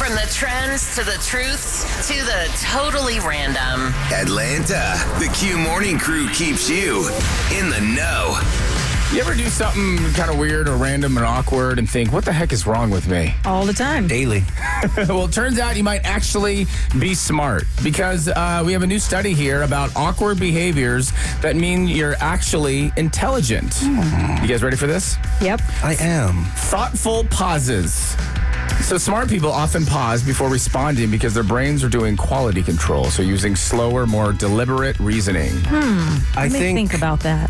From the trends to the truths to the totally random. Atlanta, the Q Morning Crew keeps you in the know. You ever do something kind of weird or random and awkward and think, what the heck is wrong with me? All the time. Daily. Well, it turns out you might actually be smart because we have a new study here about awkward behaviors that mean you're actually intelligent. You guys ready for this? Yep. I am. Thoughtful pauses. So smart people often pause before responding because their brains are doing quality control, so using slower, more deliberate reasoning. I Let me think about that.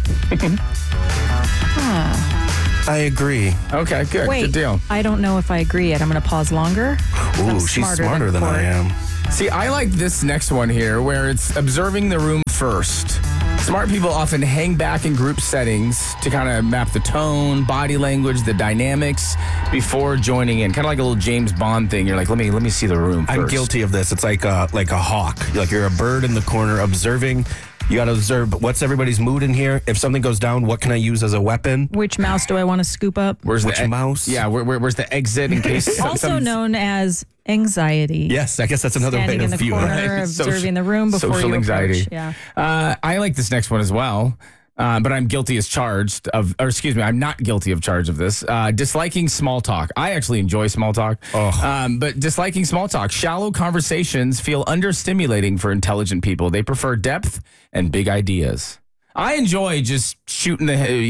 I agree. Okay, good. Wait, Good deal. I don't know if I agree yet. I'm going to pause longer. I'm Ooh, she's smarter than I am. See, I like this next one here where it's observing the room first. Smart people often hang back in group settings to kind of map the tone, body language, the dynamics before joining in. Kind of like a little James Bond thing. You're like, let me see the room first. I'm guilty of this. It's like a hawk. You're a bird in the corner observing. You got to observe what's everybody's mood in here. If something goes down, what can I use as a weapon? Which mouse do I want to scoop up? Where's Which the mouse? Yeah, where's the exit in case Also known as anxiety. Yes, I guess that's another Standing way in to the view corner, it. observing the room before social you anxiety. approach. Yeah. I like this next one as well. But I'm guilty as charged of, or excuse me, I'm not guilty of charge of this. Disliking small talk. I actually enjoy small talk. But disliking small talk. Shallow conversations feel understimulating for intelligent people. They prefer depth and big ideas. I enjoy just shooting the hay,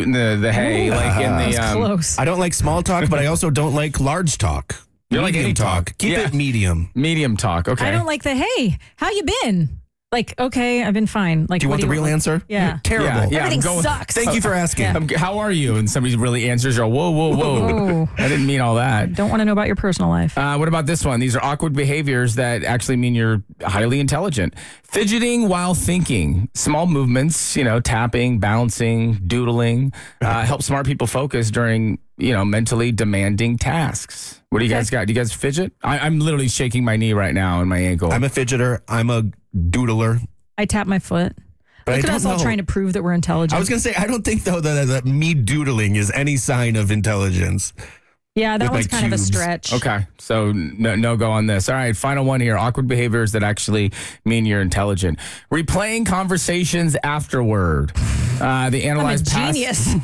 like in the. Close. I don't like small talk, but I also don't like large talk. You're like Medium any talk. Keep Yeah. it medium. Medium talk. Okay. I don't like the, hey, how you been? Like, okay, I've been fine. Like, Do you want the real answer? Yeah. Terrible. Yeah, Everything I'm going- sucks. Thank you for asking. How are you? And somebody really answers, you're whoa. Whoa. I didn't mean all that. Don't want to know about your personal life. What about this one? These are awkward behaviors that actually mean you're highly intelligent. Fidgeting while thinking. Small movements, tapping, bouncing, doodling, help smart people focus during, mentally demanding tasks. What do you guys got? Do you guys fidget? I'm literally shaking my knee right now and my ankle. I'm a fidgeter. I'm a doodler. I tap my foot. But Look I at us don't all know. trying to prove that we're intelligent. I was going to say, I don't think, though, that me doodling is any sign of intelligence. Yeah, that with one's my kind of a cubes. stretch. Okay, so no go on this. All right, final one here. Awkward behaviors that actually mean you're intelligent. Replaying conversations afterward. They I'm a analyze genius.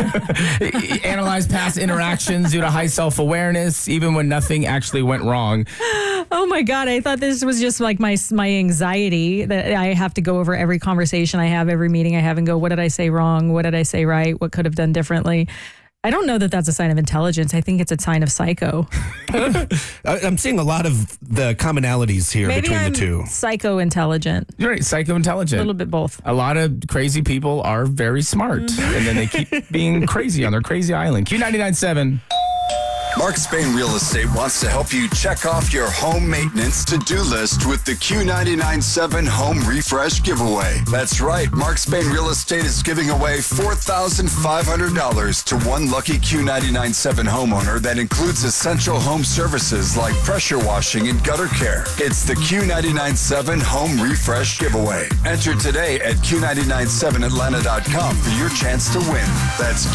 analyze past interactions due to high self-awareness, even when nothing actually went wrong. Oh my God, I thought this was just like my anxiety that I have to go over every conversation I have, every meeting I have and go, what did I say wrong? What did I say right? What could have done differently? I don't know that that's a sign of intelligence. I think it's a sign of psycho. I'm seeing a lot of the commonalities here Maybe between I'm the two. psycho-intelligent. You're right, psycho-intelligent. A little bit both. A lot of crazy people are very smart, and then they keep being crazy on their crazy island. Q99.7. Mark Spain Real Estate wants to help you check off your home maintenance to-do list with the Q99.7 Home Refresh Giveaway. That's right, Mark Spain Real Estate is giving away $4,500 to one lucky Q99.7 homeowner that includes essential home services like pressure washing and gutter care. It's the Q99.7 Home Refresh Giveaway. Enter today at Q997Atlanta.com for your chance to win. That's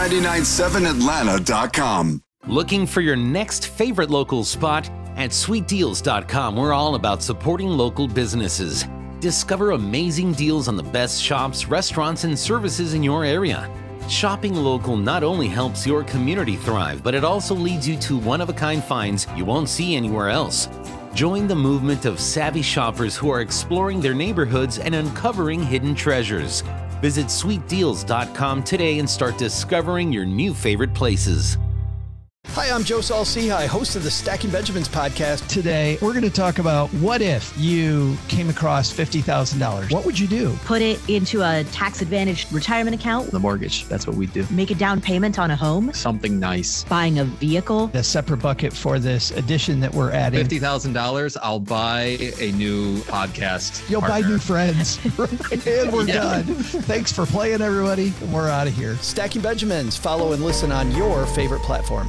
Q997Atlanta.com. Looking for your next favorite local spot? At sweetdeals.com, we're all about supporting local businesses. Discover amazing deals on the best shops, restaurants, and services in your area. Shopping local not only helps your community thrive, but it also leads you to one-of-a-kind finds you won't see anywhere else. Join the movement of savvy shoppers who are exploring their neighborhoods and uncovering hidden treasures. Visit sweetdeals.com today and start discovering your new favorite places. Hi, I'm Joe Saul-Sehy, host of the Stacking Benjamins podcast. Today, we're going to talk about what if you came across $50,000? What would you do? Put it into a tax-advantaged retirement account. The mortgage, that's what we do. Make a down payment on a home. Something nice. Buying a vehicle. A separate bucket for this addition that we're adding. $50,000, I'll buy a new podcast. You'll partner. buy new friends. And we're done. Thanks for playing, everybody. And we're out of here. Stacking Benjamins. Follow and listen on your favorite platform.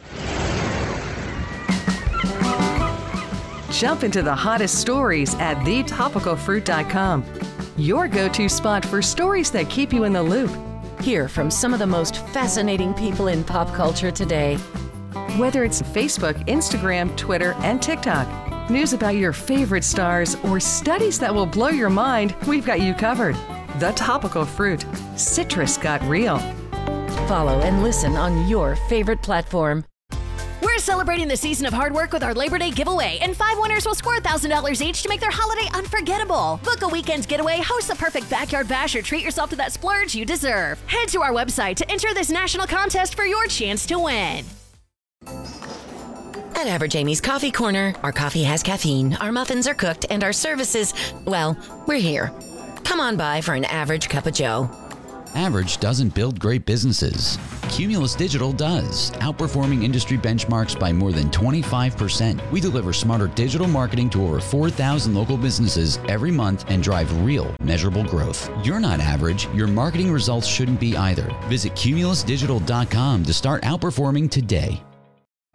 Jump into the hottest stories at thetopicalfruit.com. Your go-to spot for stories that keep you in the loop. Hear from some of the most fascinating people in pop culture today. Whether it's Facebook, Instagram, Twitter, and TikTok, news about your favorite stars, or studies that will blow your mind, we've got you covered. The Topical Fruit. Citrus got real. Follow and listen on your favorite platform. We're celebrating the season of hard work with our Labor Day giveaway, and 5 winners will score $1,000 each to make their holiday unforgettable. Book a weekend getaway, host the perfect backyard bash, or treat yourself to that splurge you deserve. Head to our website to enter this national contest for your chance to win. At Average Amy's Coffee Corner, our coffee has caffeine, our muffins are cooked, and our services, well, we're here. Come on by for an average cup of joe. Average doesn't build great businesses. Cumulus Digital does, outperforming industry benchmarks by more than 25%. We deliver smarter digital marketing to over 4,000 local businesses every month and drive real, measurable growth. You're not average. Your marketing results shouldn't be either. Visit cumulusdigital.com to start outperforming today.